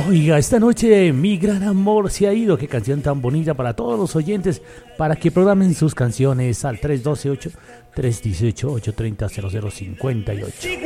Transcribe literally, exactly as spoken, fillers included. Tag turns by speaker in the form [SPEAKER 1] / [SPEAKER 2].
[SPEAKER 1] Oiga, esta noche mi gran amor se ha ido. Qué canción tan bonita para todos los oyentes, para que programen sus canciones al tres uno dos, ocho tres uno ocho, ocho tres cero, cero cinco ocho.